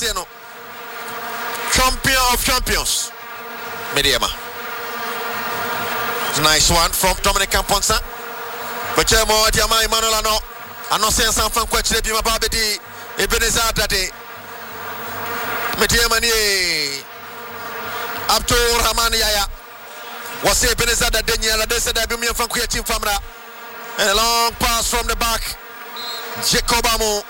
Tieno. Champion of champions. Mediama. Nice one from Dominic Camponsa. Vachemo Diama Emmanuel Ano sense enfant quoi tu bien ma bedi Ebenezer Dade. Mediama ni Abdul Rahman Yaya. Was Ebenezer Dade ni ala dese da bi mi enfant quoi team famra. And a long pass from the back. Jacob Amo.